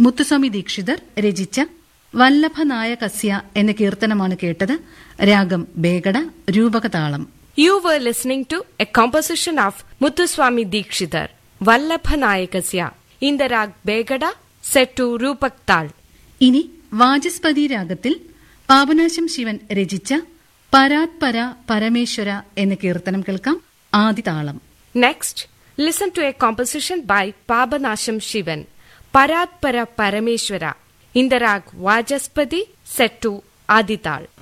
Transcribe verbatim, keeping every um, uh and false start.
മുത്തുസ്വാമി ദീക്ഷിതർ രചിച്ച വല്ലഭനായകസ്യ എന്ന കീർത്തനമാണ് കേട്ടത്. രാഗം Begada, രൂപകതാളം. You were listening to a composition of Muthuswami Dikshidhar, Vallabhanayakasya, in the rag Begada, set to Rupak Tal. ഇനി വാചസ്പതി രാഗത്തിൽ പാപനാശം ശിവൻ രചിച്ച പരാത്പര പരമേശ്വര എന്ന കീർത്തനം കേൾക്കാം. ആദിതാളം. Next, listen to a composition by Pabanasham Shivan, Paratpara Parameshwara, in the rag Vajaspati, set to Adital.